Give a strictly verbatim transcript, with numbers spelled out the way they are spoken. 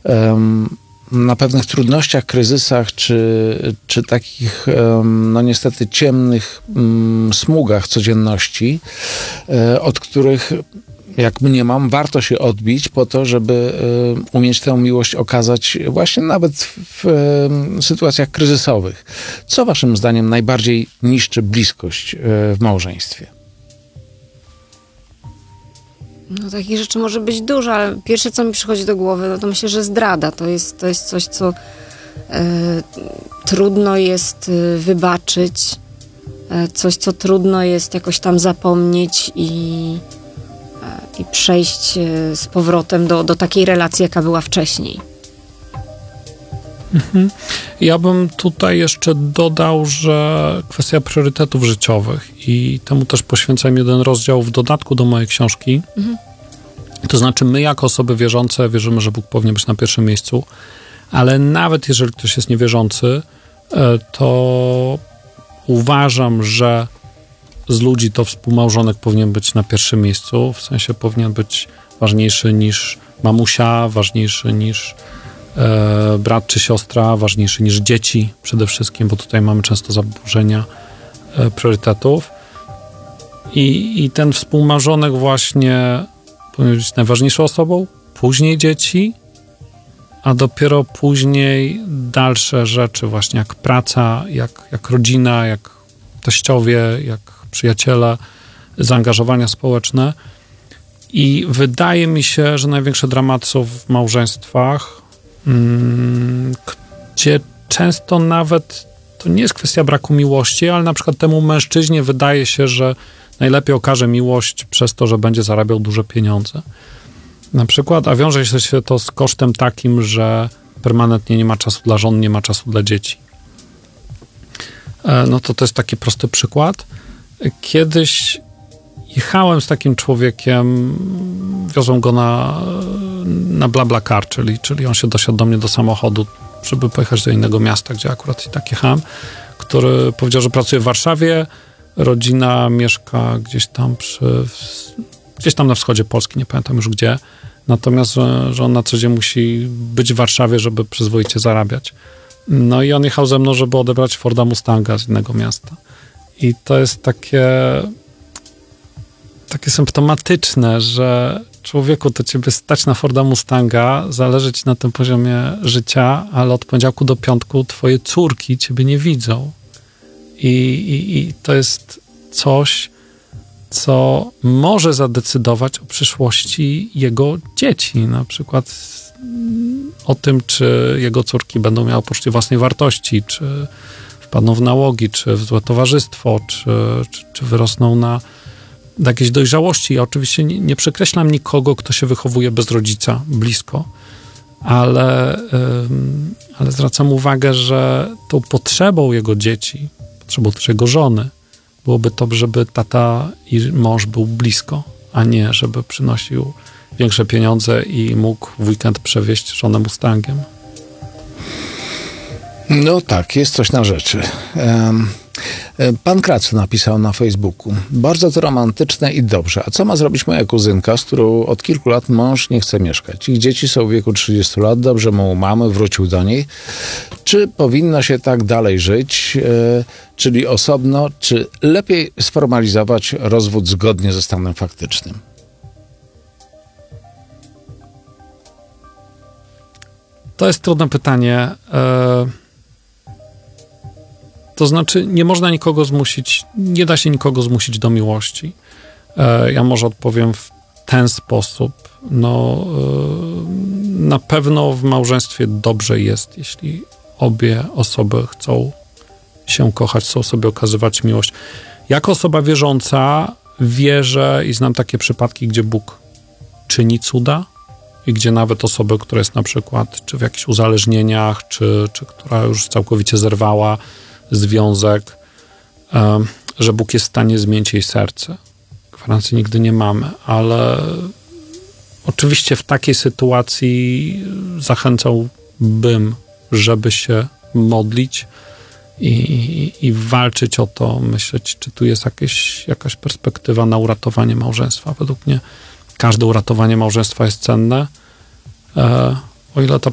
um, na pewnych trudnościach, kryzysach, czy, czy takich, no niestety, ciemnych um, smugach codzienności, e, od których, jak mniemam, warto się odbić po to, żeby e, umieć tę miłość okazać właśnie nawet w, w e, sytuacjach kryzysowych. Co waszym zdaniem najbardziej niszczy bliskość e, w małżeństwie? No takich rzeczy może być dużo, ale pierwsze, co mi przychodzi do głowy, no to myślę, że zdrada. To jest, to jest coś, co e, trudno jest e, wybaczyć, e, coś, co trudno jest jakoś tam zapomnieć i, e, i przejść e, z powrotem do, do takiej relacji, jaka była wcześniej. Mhm. Ja bym tutaj jeszcze dodał, że kwestia priorytetów życiowych i temu też poświęcam jeden rozdział w dodatku do mojej książki. Mhm. To znaczy my jako osoby wierzące wierzymy, że Bóg powinien być na pierwszym miejscu, ale nawet jeżeli ktoś jest niewierzący, to uważam, że z ludzi to współmałżonek powinien być na pierwszym miejscu, w sensie powinien być ważniejszy niż mamusia, ważniejszy niż E, brat czy siostra, ważniejszy niż dzieci przede wszystkim, bo tutaj mamy często zaburzenia e, priorytetów I, i ten współmałżonek właśnie powinien być najważniejszą osobą, później dzieci, a dopiero później dalsze rzeczy właśnie jak praca, jak, jak rodzina, jak teściowie, jak przyjaciele, zaangażowania społeczne i wydaje mi się, że największe dramaty są w małżeństwach, gdzie często nawet to nie jest kwestia braku miłości, ale na przykład temu mężczyźnie wydaje się, że najlepiej okaże miłość przez to, że będzie zarabiał duże pieniądze. Na przykład, a wiąże się to z kosztem takim, że permanentnie nie ma czasu dla żon, nie ma czasu dla dzieci. No to to jest taki prosty przykład. Kiedyś jechałem z takim człowiekiem, wiozłem go na, na BlaBlaCar, czyli, czyli on się dosiadł do mnie do samochodu, żeby pojechać do innego miasta, gdzie akurat i tak jechałem, który powiedział, że pracuje w Warszawie, rodzina mieszka gdzieś tam przy, gdzieś tam na wschodzie Polski, nie pamiętam już gdzie, natomiast, że, że on na co dzień musi być w Warszawie, żeby przyzwoicie zarabiać. No i on jechał ze mną, żeby odebrać Forda Mustanga z innego miasta. I to jest takie takie symptomatyczne, że człowieku, to ciebie stać na Forda Mustanga, zależy ci na tym poziomie życia, ale od poniedziałku do piątku twoje córki ciebie nie widzą. I, i, i to jest coś, co może zadecydować o przyszłości jego dzieci. Na przykład o tym, czy jego córki będą miały poczucie własnej wartości, czy wpadną w nałogi, czy w złe towarzystwo, czy, czy, czy wyrosną na do jakiejś dojrzałości. Ja oczywiście nie, nie przekreślam nikogo, kto się wychowuje bez rodzica blisko, ale, ym, ale zwracam uwagę, że tą potrzebą jego dzieci, potrzebą też jego żony, byłoby to, żeby tata i mąż był blisko, a nie żeby przynosił większe pieniądze i mógł w weekend przewieźć żonę Mustangiem. No tak, jest coś na rzeczy. Um, pan Krac napisał na Facebooku: bardzo to romantyczne i dobrze. A co ma zrobić moja kuzynka, z którą od kilku lat mąż nie chce mieszkać? Ich dzieci są w wieku trzydziestu lat, dobrze mu u mamy, wrócił do niej. Czy powinno się tak dalej żyć, e, czyli osobno, czy lepiej sformalizować rozwód zgodnie ze stanem faktycznym? To jest trudne pytanie. E... To znaczy, nie można nikogo zmusić, nie da się nikogo zmusić do miłości. E, ja może odpowiem w ten sposób. No, e, na pewno w małżeństwie dobrze jest, jeśli obie osoby chcą się kochać, chcą sobie okazywać miłość. Jako osoba wierząca wierzę i znam takie przypadki, gdzie Bóg czyni cuda i gdzie nawet osoby, która jest na przykład czy w jakichś uzależnieniach, czy, czy która już całkowicie zerwała związek, że Bóg jest w stanie zmienić jej serce. Gwarancji nigdy nie mamy, ale oczywiście w takiej sytuacji zachęcałbym, żeby się modlić i, i, i walczyć o to, myśleć, czy tu jest jakieś, jakaś perspektywa na uratowanie małżeństwa. Według mnie każde uratowanie małżeństwa jest cenne, o ile ta